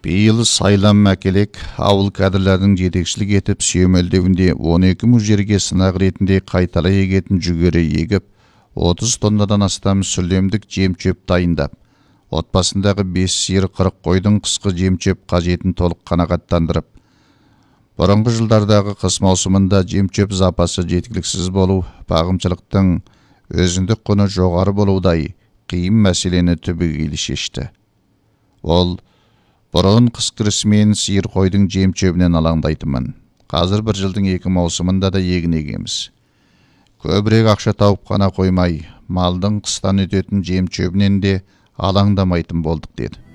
Бейыл сайлан мәкелек ауыл кәдірлердің жетекшілік етіп сүйемелдеуінде 12 мың жерге сынақ ретінде қайтара егетін жүгері егіп, 30 тоннадан астам сүлемдік жем-шөп дайындап, отбасындағы 5 сиыр 40 қойдың қысқы жем-шөп қажетін толық қанағаттандырып, бұрынғы жылдардағы қыс маусымында жем-шөп запасы жеткіліксіз болу, бағымшылықтың өзіндік құны жоғары болудай қиын мәселені түбегейлі шешті. Ол бұрын қыс кірісімен сиыр қойдың жем-шөбінен алаңдайтынмын. Қазір бір жылдың 2 маусымында да егін егеміз. Көбірек ақша тауып қана қоймай, малдың қыстан өтетін жем-шөбінен де алаңдамайтын болдық деді.